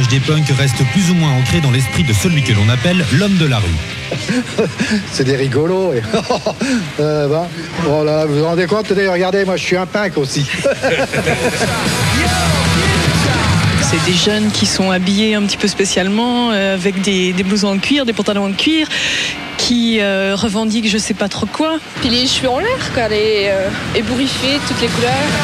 des punks reste plus ou moins ancré dans l'esprit de celui que l'on appelle l'homme de la rue. C'est des rigolos. Voilà, vous vous rendez compte, regardez, moi je suis un punk aussi. C'est des jeunes qui sont habillés un petit peu spécialement, avec des blousons en cuir, des pantalons en cuir, qui revendiquent je sais pas trop quoi. Puis les cheveux en l'air, quoi, ébouriffés, toutes les couleurs.